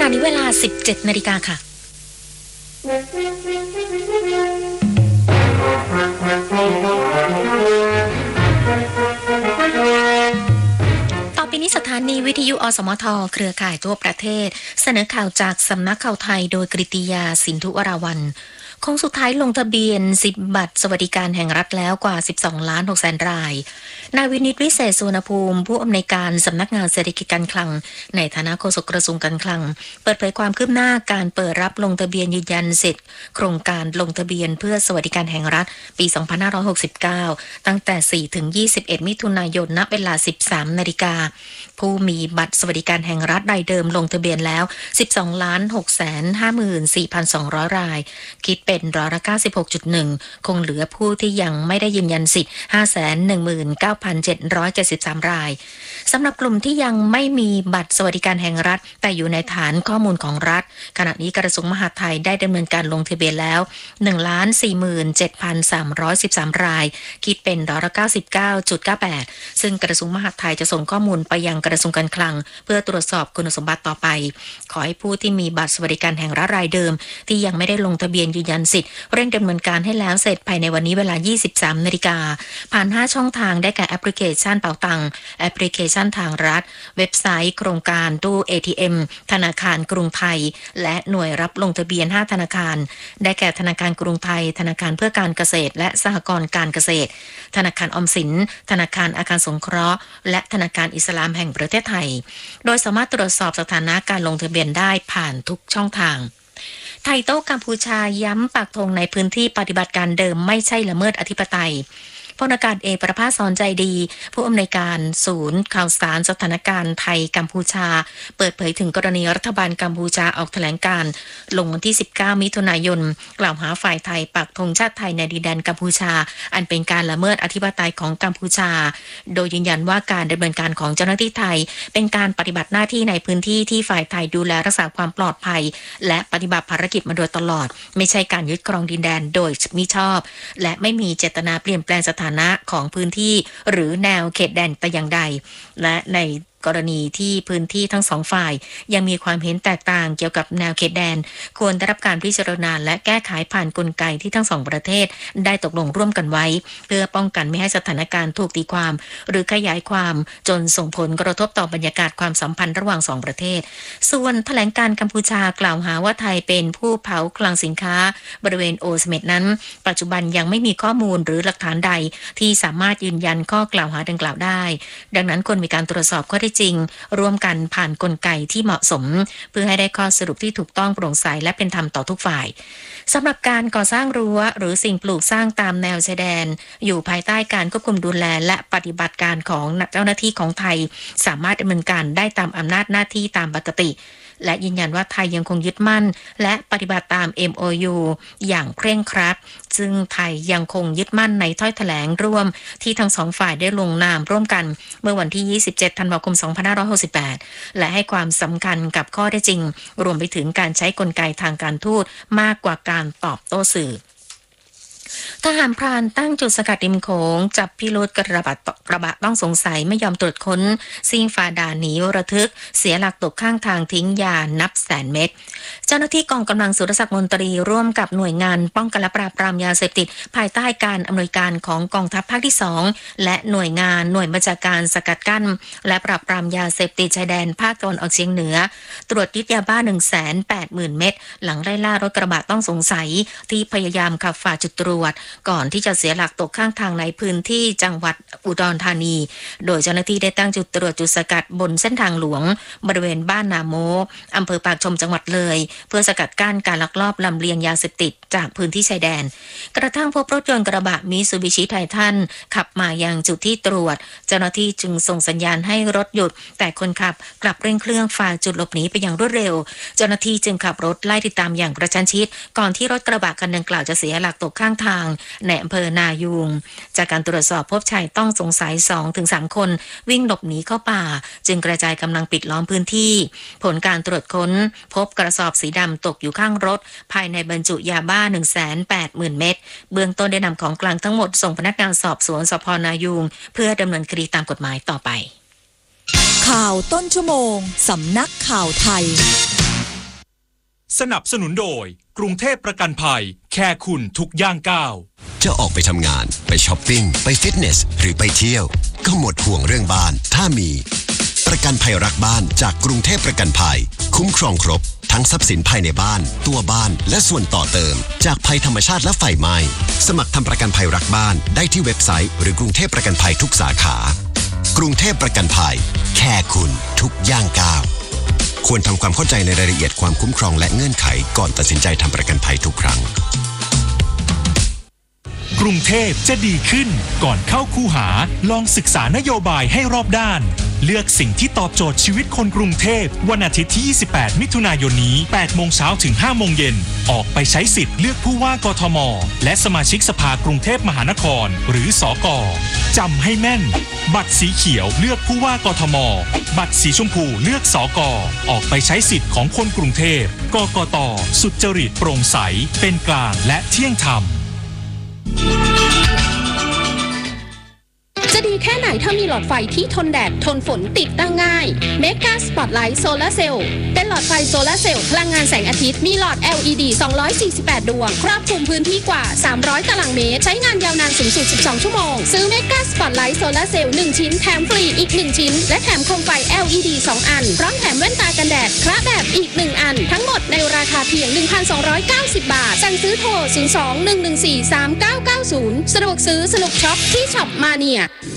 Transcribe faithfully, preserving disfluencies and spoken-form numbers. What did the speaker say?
ณะนี้เวลา สิบเจ็ดนาฬิกาค่ะต่อไปนี้สถานีวิทยุอสมทเครือข่ายทั่วประเทศเสนอข่าวจากสำนักข่าวไทยโดยกฤติยาสินธุวราวัลย์คงสุดท้ายลงทะเบียนสิทธิบัตรสวัสดิการแห่งรัฐแล้วกว่า สิบสองล้านหกแสนรายนายวินิตวิเศษสุวรรณภูมิผู้อำนวยการสำนักงานเศรษฐกิจการคลังในฐานะโฆษกกระทรวงการคลังเปิดเผยความคืบหน้าการเปิดรับลงทะเบียนยืนยันสิทธิโครงการลงทะเบียนเพื่อสวัสดิการแห่งรัฐปี สองพันห้าร้อยหกสิบเก้า ตั้งแต่ สี่ถึงยี่สิบเอ็ด มิถุนายน ณ เวลา สิบสามนาฬิกาผู้มีบัตรสวัสดิการแห่งรัฐรายเดิมลงทะเบียนแล้ว สิบสองล้านหกแสนห้าหมื่นสี่พันสองร้อย รายคิดเป็นร้อยละ เก้าสิบหกจุดหนึ่ง คงเหลือผู้ที่ยังไม่ได้ยืนยันสิทธิ์ ห้าแสนหนึ่งหมื่นเก้าพันเจ็ดร้อยเจ็ดสิบสาม รายสำหรับกลุ่มที่ยังไม่มีบัตรสวัสดิการแห่งรัฐแต่อยู่ในฐานข้อมูลของรัฐขณะนี้กระทรวงมหาดไทยได้ดำเนินการลงทะเบียนแล้ว หนึ่งล้านสี่หมื่นเจ็ดพันสามร้อยสิบสาม รายคิดเป็นร้อยละ เก้าสิบเก้าจุดเก้าแปด ซึ่งกระทรวงมหาดไทยจะส่งข้อมูลไปยังกระทรวงการคลังเพื่อตรวจสอบคุณสมบัติต่อไปขอให้ผู้ที่มีบัตรสวัสดิการแห่งรัฐรายเดิมที่ยังไม่ได้ลงทะเบียนยืนยันสิทธิ์เร่งดำเนินการให้แล้วเสร็จภายในวันนี้เวลา ยี่สิบสามนาฬิกาผ่านห้าช่องทางได้แก่แอปพลิเคชันเป๋าตังแอปพลิเคชันทางรัฐเว็บไซต์โครงการตู้ เอ ที เอ็ม ธนาคารกรุงไทยและหน่วยรับลงทะเบียนห้าธนาคารได้แก่ธนาคารกรุงไทยธนาคารเพื่อการเกษตรและสหกรณ์การเกษตรธนาคารออมสินธนาคารอาคารสงเคราะห์และธนาคารอิสลามแห่งประเทศไทยโดยสามารถตรวจสอบสถานะการลงทะเบียนได้ผ่านทุกช่องทางไทยโต้กัมพูชาย้ำปักธงในพื้นที่ปฏิบัติการเดิมไม่ใช่ละเมิดอธิปไตยพลอากาศเอกประภาสสอนใจดีผู้อำนวยการศูนย์ข่าวสารสถานการณ์ไทยกัมพูชาเปิดเผยถึงกรณีรัฐบาลกัมพูชาออกแถลงการลงวันที่สิบเก้ามิถุนายนกล่าวหาฝ่ายไทยปักธงชาติไทยในดินแดนกัมพูชาอันเป็นการละเมิดอธิปไตยของกัมพูชาโดยยืนยันว่าการดำเนินการของเจ้าหน้าที่ไทยเป็นการปฏิบัติหน้าที่ในพื้นที่ที่ฝ่ายไทยดูแลรักษาความปลอดภัยและปฏิบัติภารกิจมาโดยตลอดไม่ใช่การยึดครองดินแดนโดยมิชอบและไม่มีเจตนาเปลี่ยนแปลงสถานะของพื้นที่หรือแนวเขตแดนแต่อย่างใดและในกรณีที่พื้นที่ทั้งสองฝ่ายยังมีความเห็นแตกต่างเกี่ยวกับแนวเขตแดนควรได้รับการพิจารณาและแก้ไขผ่านกลไกที่ทั้งสองประเทศได้ตกลงร่วมกันไว้เพื่อป้องกันไม่ให้สถานการณ์ถูกตีความหรือขยายความจนส่งผลกระทบต่อบรรยากาศความสัมพันธ์ระหว่างสองประเทศส่วนแถลงการกัมพูชากล่าวหาว่าไทยเป็นผู้เผาคลังสินค้าบริเวณโอเสเม็ดนั้นปัจจุบันยังไม่มีข้อมูลหรือหลักฐานใดที่สามารถยืนยันข้อกล่าวหาดังกล่าวได้ดังนั้นควรมีการตรวจสอบข้อเท็จจริงร่วมกันผ่านกลไกที่เหมาะสมเพื่อให้ได้ข้อสรุปที่ถูกต้องโปร่งใสและเป็นธรรมต่อทุกฝ่ายสำหรับการก่อสร้างรั้วหรือสิ่งปลูกสร้างตามแนวชายแดนอยู่ภายใต้การควบคุมดูแลและปฏิบัติการของเจ้าหน้าที่ของไทยสามารถดำเนินการได้ตามอำนาจหน้าที่ตามปกติและยืนยันว่าไทยยังคงยึดมั่นและปฏิบัติตาม เอ็ม โอ ยู อย่างเคร่งครัดซึ่งไทยยังคงยึดมั่นในถ้อยแถลงร่วมที่ทั้งสองฝ่ายได้ลงนามร่วมกันเมื่อวันที่ยี่สิบเจ็ดธันวาคมสองพันห้าร้อยหกสิบแปดและให้ความสำคัญกับข้อเท็จจริงรวมไปถึงการใช้กลไกทางการทูตมากกว่าการตอบโต้สื่อทหารพรานตั้งจุดสกัดริมโขงจับพิรุธกระบะกระบะต้องสงสัยไม่ยอมตรวจค้นซิ่งฝ่าด่านหนีระทึกเสียหลักตกข้างทางทิ้งยานับแสนเม็ดเจ้าหน้าที่กองกำลังสุรศักดิ์มนตรีร่วมกับหน่วยงานป้องกันและปราบปรามยาเสพติดภายใต้การอำนวยการของกองทัพภาคที่สองและหน่วยงานหน่วยบัญชาการสกัดกั้นและปราบปรามยาเสพติดชายแดนภาคตะวันออกเฉียงเหนือตรวจยึดยาบ้า หนึ่งแสนแปดหมื่น เม็ดหลังไล่ล่ารถกระบะต้องสงสัยที่พยายามขับฝ่าจุดตรวจก่อนที่จะเสียหลักตกข้างทางในพื้นที่จังหวัดอุดรธานีโดยเจ้าหน้าที่ได้ตั้งจุดตรวจจุดสกัดบนเส้นทางหลวงบริเวณบ้านนาโมอำเภอปากชมจังหวัดเลยเพื่อสกัดกั้นการลักลอบลำเลียงยาเสพติดจากพื้นที่ชายแดนกระทั่งพบรถยนต์กระบะมิตซูบิชิไททันขับมายังจุดที่ตรวจเจ้าหน้าที่จึงส่งสัญญาณให้รถหยุดแต่คนขับกลับเร่งเครื่องฝ่าจุดหลบหนีไปอย่างรวดเร็วเจ้าหน้าที่จึงขับรถไล่ติดตามอย่างกระชั้นชิดก่อนที่รถกระบะคันดังกล่าวจะเสียหลักตกข้างทางในอำเภอนายูงจากการตรวจสอบพบชายต้องสงสัย สองถึงสาม คนวิ่งหลบหนีเข้าป่าจึงกระจายกำลังปิดล้อมพื้นที่ผลการตรวจค้นพบกระสอบสีดำตกอยู่ข้างรถภายในบรรจุยาบ้า หนึ่งแสนแปดหมื่น เม็ดเบื้องต้นได้นำของกลางทั้งหมดส่งพนักงานสอบสวนสภ.นายูงเพื่อดำเนินคดีตามกฎหมายต่อไปข่าวต้นชั่วโมงสำนักข่าวไทยสนับสนุนโดยกรุงเทพประกันภัยแค่คุณทุกย่างก้าวจะออกไปทำงานไปช้อปปิ้งไปฟิตเนสหรือไปเที่ยวก็หมดห่วงเรื่องบ้านถ้ามีประกันภัยรักบ้านจากกรุงเทพประกันภัยคุ้มครองครบทั้งทรัพย์สินภายในบ้านตัวบ้านและส่วนต่อเติมจากภัยธรรมชาติและไฟไหม้สมัครทำประกันภัยรักบ้านได้ที่เว็บไซต์หรือกรุงเทพประกันภัยทุกสาขากรุงเทพประกันภัยแค่คุณทุกย่างก้าวควรทำความเข้าใจในรายละเอียดความคุ้มครองและเงื่อนไขก่อนตัดสินใจทำประกันภัยทุกครั้งกรุงเทพจะดีขึ้นก่อนเข้าคูหาลองศึกษานโยบายให้รอบด้านเลือกสิ่งที่ตอบโจทย์ชีวิตคนกรุงเทพวันอาทิตย์ที่ยี่สิบแปดมิถุนายนนี้แปดโมงเช้าถึงห้าโมงเย็นออกไปใช้สิทธิ์เลือกผู้ว่ากทมและสมาชิกสภากรุงเทพมหานครหรือสกจำให้แม่นบัตรสีเขียวเลือกผู้ว่ากทมบัตรสีชมพูเลือกสกออกไปใช้สิทธิ์ของคนกรุงเทพกกต.สุจริตโปร่งใสเป็นกลางและเที่ยงธรรมจะดีแค่ไหนถ้ามีหลอดไฟที่ทนแดดทนฝนติดตั้งง่าย Mega Spotlight Solar Cell เป็นหลอดไฟโซลาร์เซลล์พลังงานแสงอาทิตย์มีหลอด แอล อี ดี สองร้อยสี่สิบแปด ดวงครอบคลุมพื้นที่กว่าสามร้อยตารางเมตรใช้งานยาวนานสูงสุดสิบสองชั่วโมงซื้อ Mega Spotlight Solar Cell หนึ่งชิ้นแถมฟรีอีกหนึ่งชิ้นและแถมโคมไฟ แอล อี ดี สองอันพร้อมแถมแว่นตากันแดดคละแบบอีกหนึ่งอันทั้งหมดในราคาเพียง หนึ่งพันสองร้อยเก้าสิบ บาทสั่งซื้อโทรศูนย์ สอง หนึ่ง หนึ่ง สี่ สาม เก้า เก้า ศูนย์สะดวกซื้อสนุกช็อปที่ช็อปมาเนีย